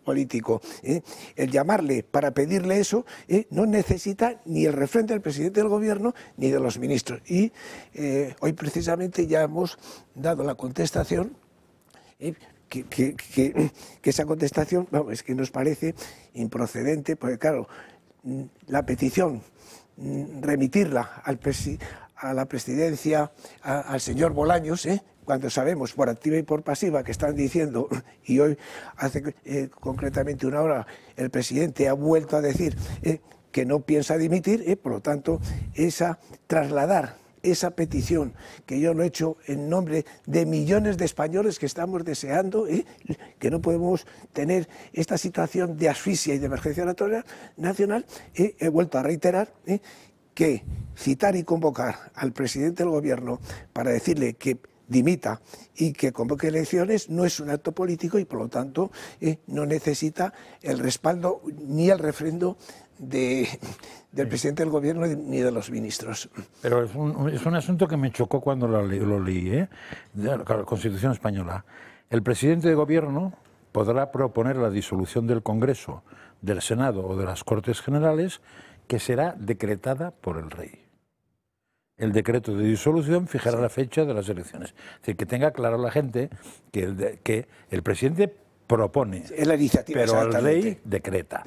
político. El llamarle para pedirle eso no necesita ni el refrendo del presidente del gobierno ni de los ministros. Y hoy precisamente ya hemos dado la contestación, que esa contestación, vamos, es que nos parece improcedente, porque claro, la petición, remitirla a la presidencia, al señor Bolaños, cuando sabemos por activa y por pasiva que están diciendo, y hoy hace concretamente una hora el presidente ha vuelto a decir que no piensa dimitir, por lo tanto, trasladar esa petición que yo lo he hecho en nombre de millones de españoles que estamos deseando, que no podemos tener esta situación de asfixia y de emergencia nacional, he vuelto a reiterar que citar y convocar al presidente del gobierno para decirle que dimita y que convoque elecciones no es un acto político y por lo tanto no necesita el respaldo ni el refrendo del presidente del gobierno ni de los ministros. Pero es un asunto que me chocó cuando lo leí, de la Constitución española. El presidente de gobierno podrá proponer la disolución del Congreso, del Senado o de las Cortes Generales, que será decretada por el rey. El decreto de disolución fijará la fecha de las elecciones. Es decir, que tenga claro la gente que el presidente propone, es la iniciativa, pero el rey decreta.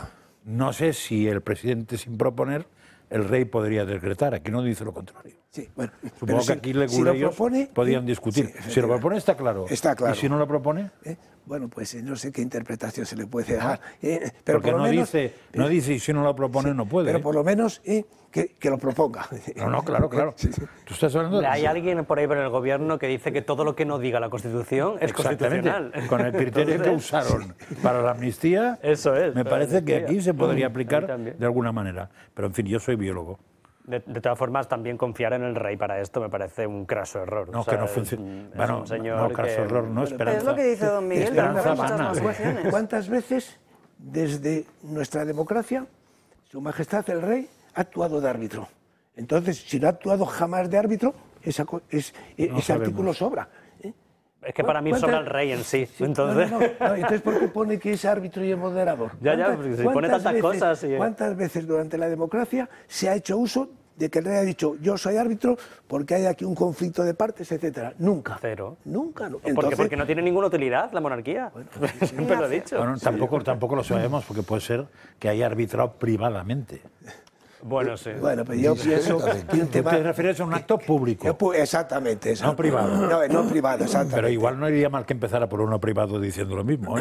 No sé si el presidente sin proponer, el rey podría decretar. Aquí no dice lo contrario. Sí, bueno, supongo que aquí si lo propone, podían discutir. Sí, si lo propone está claro. Está claro. ¿Y si no lo propone? Bueno, pues no sé qué interpretación se le puede dar. Pero porque no dice y si no lo propone no puede. Pero por lo menos que lo proponga. No, claro. Tú estás hablando de... Hay alguien por ahí por el gobierno que dice que todo lo que no diga la Constitución es constitucional. Con el criterio que usaron para la amnistía, eso es, me parece que aquí se podría aplicar de alguna manera. Pero en fin, yo soy biólogo. De todas formas, también confiar en el rey para esto me parece un craso error. No, que no funcione. Bueno, no, craso error, no, esperanza. Pero es lo que dice don Miguel, esperanza muchas más cuestiones. ¿Cuántas veces desde nuestra democracia Su Majestad el Rey ha actuado de árbitro? Entonces, si no ha actuado jamás de árbitro, ese artículo sobra. Es que para mí sobra el rey en sí. Entonces, entonces ¿por qué pone que es árbitro y es moderador? Ya, porque se pone tantas cosas. ¿Cuántas veces durante la democracia se ha hecho uso de que el rey ha dicho yo soy árbitro porque hay aquí un conflicto de partes, etcétera? Nunca. Cero. Nunca. Entonces, porque no tiene ninguna utilidad la monarquía. Bueno, siempre lo he dicho. Bueno, tampoco lo sabemos porque puede ser que haya arbitrado privadamente. Bueno, sí. Bueno, pero yo pienso que te refieres a un acto público. Exactamente. No privado. No privado, exactamente. Pero igual no iría mal que empezara por uno privado diciendo lo mismo.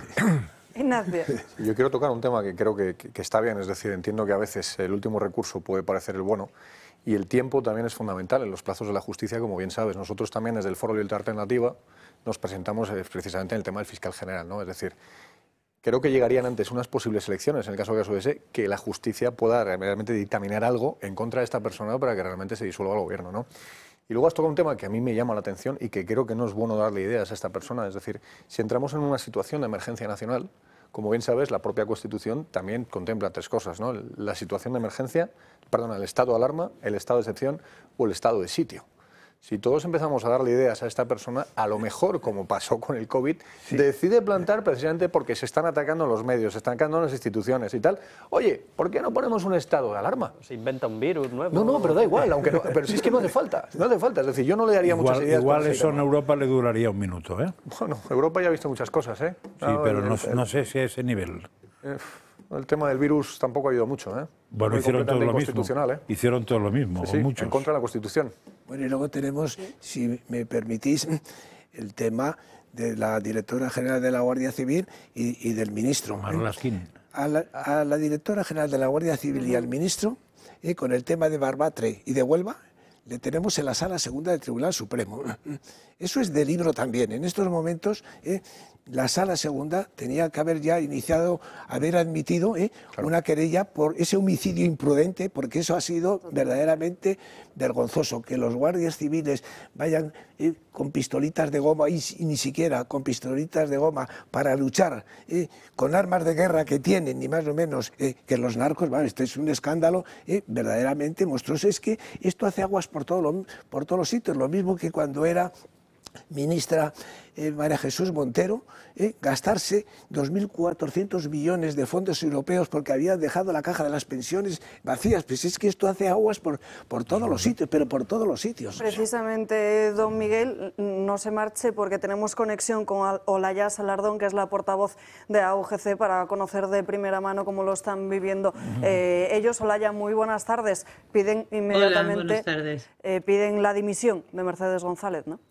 Ignacio. Yo quiero tocar un tema que creo que está bien, es decir, entiendo que a veces el último recurso puede parecer el bueno y el tiempo también es fundamental en los plazos de la justicia, como bien sabes. Nosotros también desde el Foro Libertad Alternativa nos presentamos precisamente en el tema del fiscal general, ¿no? Es decir, creo que llegarían antes unas posibles elecciones, en el caso de ese, que la justicia pueda realmente dictaminar algo en contra de esta persona para que realmente se disuelva el gobierno, ¿no? Y luego has tocado un tema que a mí me llama la atención y que creo que no es bueno darle ideas a esta persona. Es decir, si entramos en una situación de emergencia nacional, como bien sabes, la propia Constitución también contempla tres cosas, ¿no? La situación de emergencia, el estado de alarma, el estado de excepción o el estado de sitio. Si todos empezamos a darle ideas a esta persona, a lo mejor, como pasó con el COVID, decide plantar precisamente porque se están atacando los medios, se están atacando las instituciones y tal. Oye, ¿por qué no ponemos un estado de alarma? Se inventa un virus nuevo. No, pero da igual, aunque no, pero si es que no hace falta, Es decir, yo no le daría muchas ideas. Igual eso en Europa le duraría un minuto, ¿eh? Bueno, Europa ya ha visto muchas cosas, ¿eh? Sí, pero no sé si a ese nivel. El tema del virus tampoco ha ido mucho, ¿eh? Bueno, hicieron todo lo mismo. Hicieron todo lo mismo, sí, muchos. En contra de la Constitución. Bueno, y luego tenemos, si me permitís, el tema de la directora general de la Guardia Civil y del ministro. Marlaskín. A la directora general de la Guardia Civil y al ministro, con el tema de Barbatre y de Huelva, le tenemos en la Sala Segunda del Tribunal Supremo. Eso es de libro también. En estos momentos, la Sala Segunda tenía que haber ya haber admitido una querella por ese homicidio imprudente, porque eso ha sido verdaderamente vergonzoso, que los guardias civiles vayan con pistolitas de goma, y ni siquiera con pistolitas de goma, para luchar con armas de guerra que tienen, ni más ni menos que los narcos. Bueno, esto es un escándalo verdaderamente monstruoso. Es que esto hace aguas por todos los sitios, lo mismo que cuando era ministra María Jesús Montero, gastarse 2.400 millones de fondos europeos porque había dejado la caja de las pensiones vacías. Pues es que esto hace aguas por todos los sitios, pero por todos los sitios. Precisamente, don Miguel, no se marche porque tenemos conexión con Olaya Salardón, que es la portavoz de AUGC, para conocer de primera mano cómo lo están viviendo ellos. Olaya, muy buenas tardes. Piden inmediatamente. Hola, buenas tardes. Piden la dimisión de Mercedes González, ¿no?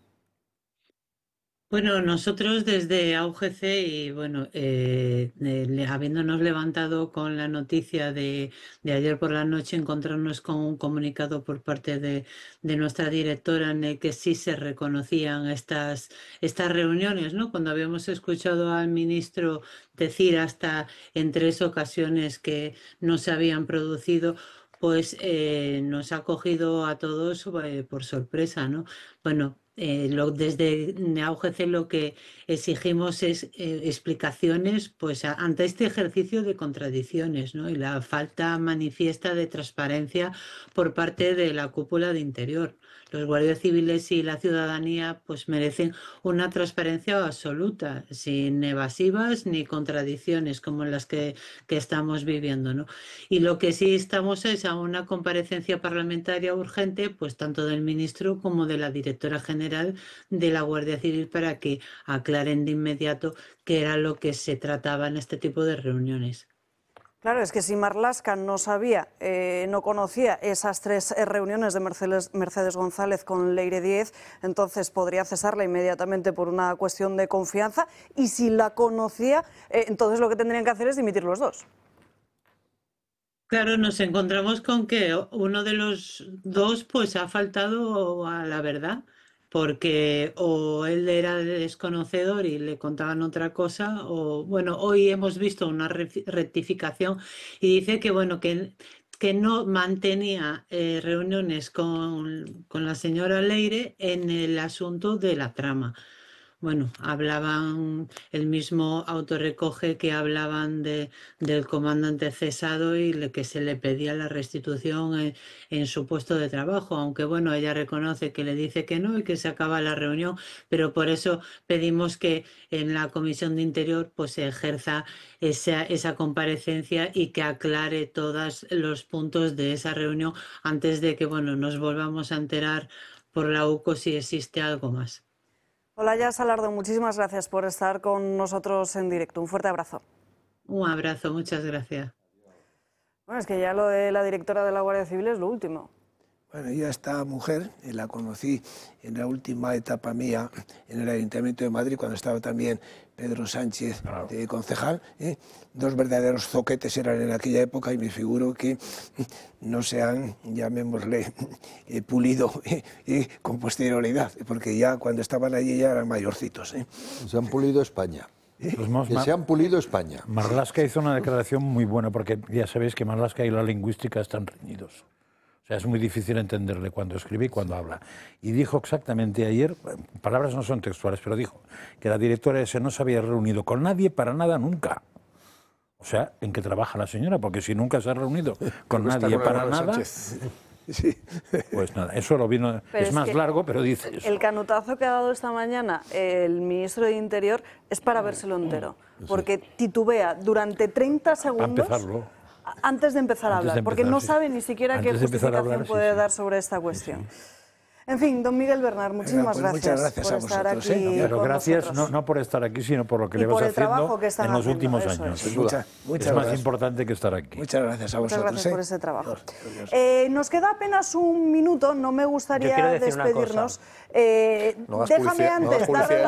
Bueno, nosotros desde AUGC y bueno, habiéndonos levantado con la noticia de ayer por la noche, encontrarnos con un comunicado por parte de nuestra directora en el que sí se reconocían estas reuniones, ¿no? Cuando habíamos escuchado al ministro decir hasta en 3 ocasiones que no se habían producido, pues nos ha cogido a todos por sorpresa, ¿no? Bueno, desde AUGC lo que exigimos es explicaciones pues, ante este ejercicio de contradicciones, ¿no? Y la falta manifiesta de transparencia por parte de la cúpula de Interior. Los guardias civiles y la ciudadanía pues, merecen una transparencia absoluta, sin evasivas ni contradicciones como las que estamos viviendo, ¿no? Y lo que sí estamos es a una comparecencia parlamentaria urgente, pues tanto del ministro como de la directora general de la Guardia Civil para que aclaren de inmediato qué era lo que se trataba en este tipo de reuniones. Claro, es que si Marlaska no sabía, no conocía esas 3 reuniones de Mercedes González con Leire Díez, entonces podría cesarla inmediatamente por una cuestión de confianza, y si la conocía, entonces lo que tendrían que hacer es dimitir los 2. Claro, nos encontramos con que uno de los 2 pues ha faltado a la verdad, porque o él era desconocedor y le contaban otra cosa, o bueno, hoy hemos visto una rectificación y dice que bueno, que no mantenía reuniones con la señora Leire en el asunto de la trama. Bueno, hablaban, el mismo autorrecoge que hablaban del comandante cesado y que se le pedía la restitución en su puesto de trabajo, aunque bueno, ella reconoce que le dice que no y que se acaba la reunión, pero por eso pedimos que en la Comisión de Interior pues se ejerza esa comparecencia y que aclare todos los puntos de esa reunión antes de que bueno, nos volvamos a enterar por la UCO si existe algo más. Olaya Salardón, muchísimas gracias por estar con nosotros en directo. Un fuerte abrazo. Un abrazo, muchas gracias. Bueno, es que ya lo de la directora de la Guardia Civil es lo último. Bueno, yo a esta mujer la conocí en la última etapa mía en el Ayuntamiento de Madrid, cuando estaba también Pedro Sánchez de concejal. 2 verdaderos zoquetes eran en aquella época y me figuro que no se han, llamémosle, pulido con posterioridad, porque ya cuando estaban allí ya eran mayorcitos. Se han pulido España. Pues se han pulido España. Marlaska hizo una declaración muy buena, porque ya sabéis que Marlaska y la lingüística están reñidos. O sea, es muy difícil entenderle cuando escribe y cuando habla. Y dijo exactamente ayer, palabras no son textuales, pero dijo que la directora ese no se había reunido con nadie para nada nunca. O sea, ¿en qué trabaja la señora? Porque si nunca se ha reunido con nadie para nada... Sí. Pues nada, eso lo vino, es más largo, pero dice eso. El canutazo que ha dado esta mañana el ministro de Interior es para vérselo entero, porque titubea durante 30 segundos antes de empezar a hablar, porque no sabe ni siquiera qué justificación puede dar sobre esta cuestión. En fin, don Miguel Bernard, muchísimas gracias por estar aquí. Pero gracias no por estar aquí, sino por lo que le vas haciendo en los últimos años. Es más importante que estar aquí. Muchas gracias a vosotros. Muchas gracias por ese trabajo. Nos queda apenas un minuto, no me gustaría despedirnos. Déjame antes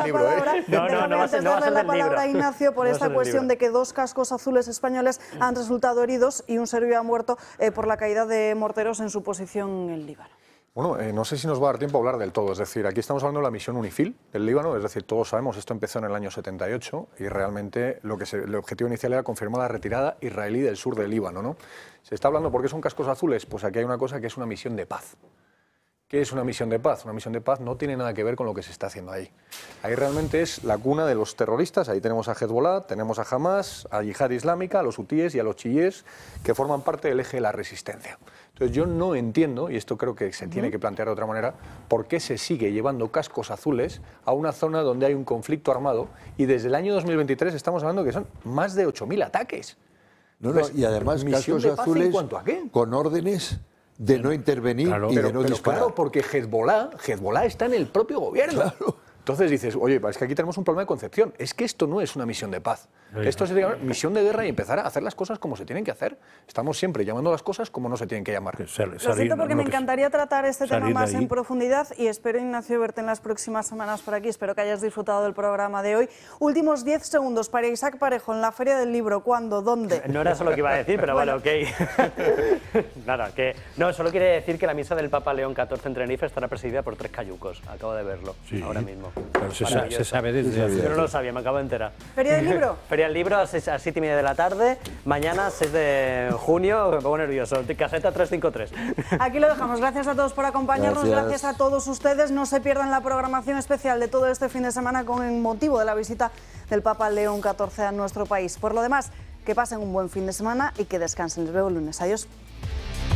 darle la palabra a Ignacio por esta cuestión de que 2 cascos azules españoles han resultado heridos y un serbio ha muerto por la caída de morteros en su posición en Líbano. Bueno, no sé si nos va a dar tiempo a hablar del todo. Es decir, aquí estamos hablando de la misión UNIFIL del Líbano. Es decir, todos sabemos, esto empezó en el año 78 y realmente el objetivo inicial era confirmar la retirada israelí del sur del Líbano, ¿no? Se está hablando, ¿por qué son cascos azules? Pues aquí hay una cosa que es una misión de paz, ¿Qué es una misión de paz? Una misión de paz no tiene nada que ver con lo que se está haciendo ahí. Ahí realmente es la cuna de los terroristas. Ahí tenemos a Hezbollah, tenemos a Hamas, a Yihad Islámica, a los hutíes y a los chiíes, que forman parte del eje de la resistencia. Entonces yo no entiendo, y esto creo que se tiene que plantear de otra manera, por qué se sigue llevando cascos azules a una zona donde hay un conflicto armado y desde el año 2023 estamos hablando que son más de 8.000 ataques. Entonces, y además cascos azules con órdenes de no intervenir y de no disparar. Claro, porque Hezbollah está en el propio gobierno. Claro. Entonces dices, oye, es que aquí tenemos un problema de concepción. Es que esto no es una misión de paz. Esto es misión de guerra y empezar a hacer las cosas como se tienen que hacer. Estamos siempre llamando las cosas como no se tienen que llamar. Lo siento porque me encantaría tratar este tema más en profundidad y espero, Ignacio, verte en las próximas semanas por aquí. Espero que hayas disfrutado del programa de hoy. Últimos 10 segundos para Isaac Parejo en la Feria del Libro. ¿Cuándo? ¿Dónde? No era eso lo que iba a decir, pero bueno, ok. Nada, que no, solo quiere decir que la misa del Papa León XIV en Tenerife estará presidida por 3 cayucos. Acabo de verlo ahora mismo. Pero se sabe desde hace... Yo no lo sabía, me acabo de enterar. ¿Feria del Libro? Feria del Libro a 7:30 de la tarde, mañana 6 de junio, me pongo nervioso, caseta 353. Aquí lo dejamos, gracias a todos por acompañarnos, gracias a todos ustedes, no se pierdan la programación especial de todo este fin de semana con motivo de la visita del Papa León XIV a nuestro país. Por lo demás, que pasen un buen fin de semana y que descansen, les veo el lunes, adiós.